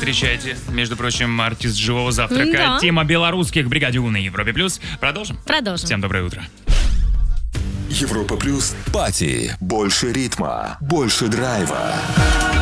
Встречайте, между прочим, артист «Живого завтрака». Да. Тема белорусских в «Бригаде У» на Европе+. Продолжим? Продолжим. Всем доброе утро. Европа плюс. Пати. Больше ритма. Больше драйва.